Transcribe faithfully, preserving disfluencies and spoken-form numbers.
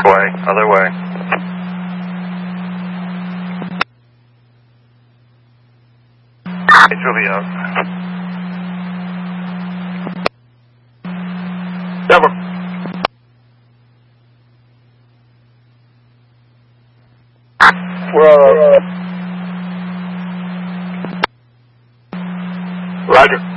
Way, other way. It will be up. Double. We're, uh, Roger.